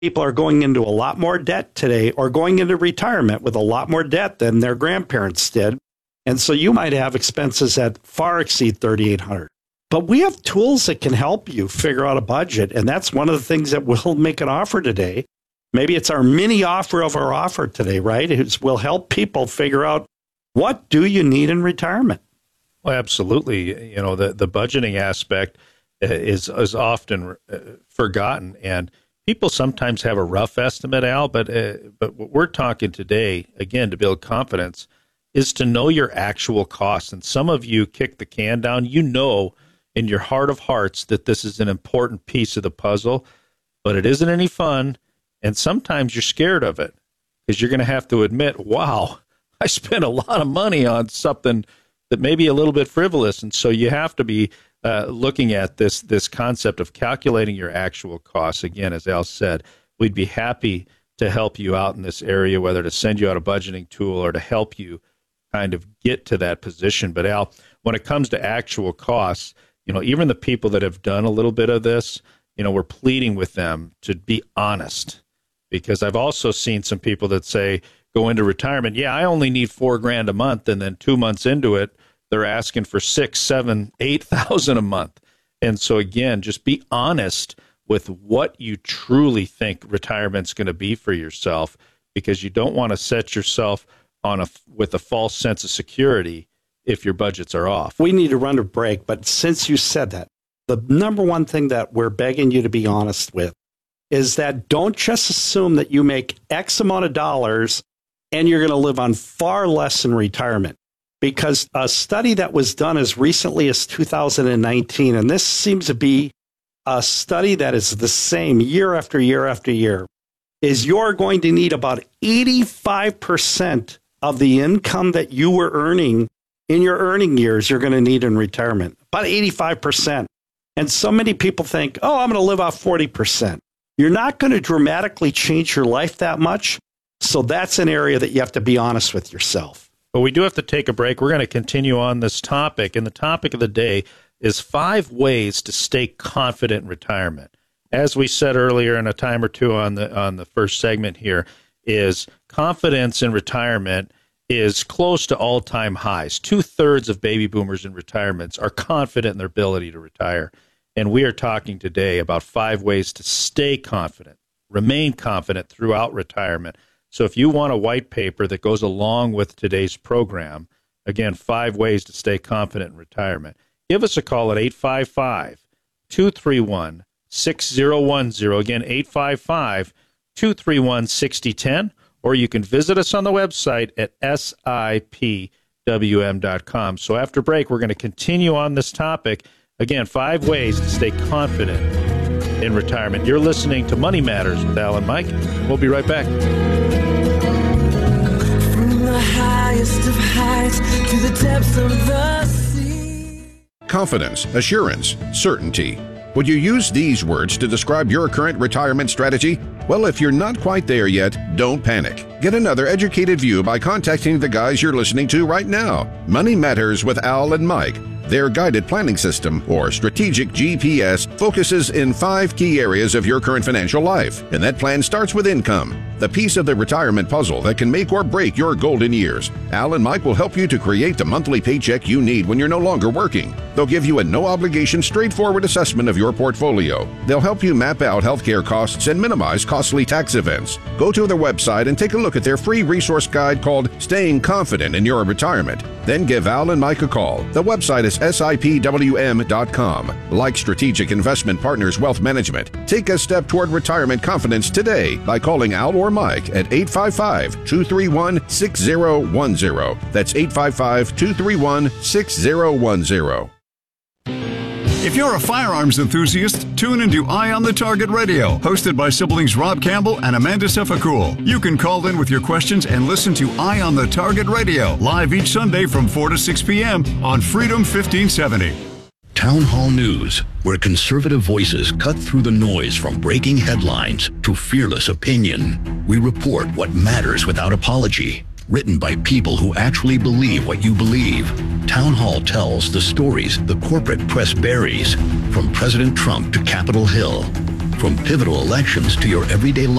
People are going into a lot more debt today or going into retirement with a lot more debt than their grandparents did. And so you might have expenses that far exceed $3,800. But we have tools that can help you figure out a budget. And that's one of the things that we'll make an offer today. Maybe it's our mini offer of our offer today, right? We'll help people figure out, what do you need in retirement? Well, absolutely. You know, the budgeting aspect is often forgotten. And people sometimes have a rough estimate, Al, but what we're talking today, again, to build confidence, is to know your actual costs. And some of you kick the can down. You know in your heart of hearts that this is an important piece of the puzzle, but it isn't any fun. And sometimes you're scared of it because you're going to have to admit, wow, I spent a lot of money on something that may be a little bit frivolous. And so you have to be looking at this concept of calculating your actual costs. Again, as Al said, we'd be happy to help you out in this area, whether to send you out a budgeting tool or to help you kind of get to that position. But Al, when it comes to actual costs, you know, even the people that have done a little bit of this, you know, we're pleading with them to be honest, because I've also seen some people that say, go into retirement, yeah, I only need $4,000 a month, and then 2 months into it, they're asking for $6,000, $7,000, $8,000 a month. And so again, just be honest with what you truly think retirement's going to be for yourself, because you don't want to set yourself on with a false sense of security if your budgets are off. We need to run a break, but since you said that, the number one thing that we're begging you to be honest with is that don't just assume that you make X amount of dollars and you're going to live on far less in retirement. Because a study that was done as recently as 2019, and this seems to be a study that is the same year after year after year, is you're going to need about 85% of the income that you were earning in your earning years you're going to need in retirement. About 85%. And so many people think, oh, I'm going to live off 40%. You're not going to dramatically change your life that much. So that's an area that you have to be honest with yourself. But we do have to take a break. We're going to continue on this topic. And the topic of the day is 5 ways to stay confident in retirement. As we said earlier in a time or two on the first segment here, is confidence in retirement is close to all-time highs. 2/3 of baby boomers in retirements are confident in their ability to retire. And we are talking today about 5 ways to stay confident, remain confident throughout retirement. So if you want a white paper that goes along with today's program, again, 5 ways to stay confident in retirement, give us a call at 855-231-6010. Again, 855-231-6010. Or you can visit us on the website at sipwm.com. So after break, we're going to continue on this topic. Again, 5 ways to stay confident in retirement. You're listening to Money Matters with Al and Mike. We'll be right back. From the highest of heights to the depths of the sea. Confidence, assurance, certainty. Would you use these words to describe your current retirement strategy? Well, if you're not quite there yet, don't panic. Get another educated view by contacting the guys you're listening to right now. Money Matters with Al and Mike. Their guided planning system, or strategic GPS, focuses in 5 key areas of your current financial life. And that plan starts with income, the piece of the retirement puzzle that can make or break your golden years. Al and Mike will help you to create the monthly paycheck you need when you're no longer working. They'll give you a no-obligation, straightforward assessment of your portfolio. They'll help you map out healthcare costs and minimize costly tax events. Go to their website and take a look at their free resource guide called Staying Confident in Your Retirement. Then give Al and Mike a call. The website is sipwm.com. Like Strategic Investment Partners Wealth Management, take a step toward retirement confidence today by calling Al or Mike at 855-231-6010. That's 855-231-6010. If you're a firearms enthusiast, tune into Eye on the Target Radio, hosted by siblings Rob Campbell and Amanda Sefakul. You can call in with your questions and listen to Eye on the Target Radio, live each Sunday from 4 to 6 p.m. on Freedom 1570. Town Hall News, where conservative voices cut through the noise from breaking headlines to fearless opinion. We report what matters without apology. Written by people who actually believe what you believe. Town Hall tells the stories the corporate press buries, from President Trump to Capitol Hill. From pivotal elections to your everyday life.